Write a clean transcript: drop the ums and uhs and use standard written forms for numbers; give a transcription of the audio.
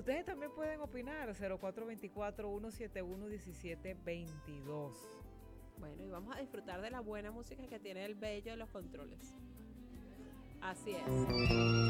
Ustedes también pueden opinar, 0424-171-1722. Bueno, y vamos a disfrutar de la buena música que tiene el bello de los controles. Así es.